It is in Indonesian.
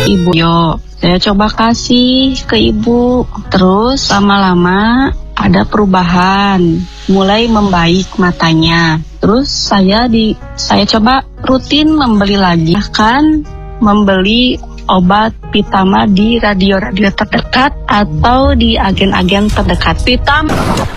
Ibu Yo. Saya coba kasih ke ibu, terus lama-lama ada perubahan, mulai membaik matanya. Terus saya coba rutin membeli lagi, bahkan membeli obat Pitama di radio-radio terdekat atau di agen-agen terdekat. Pitama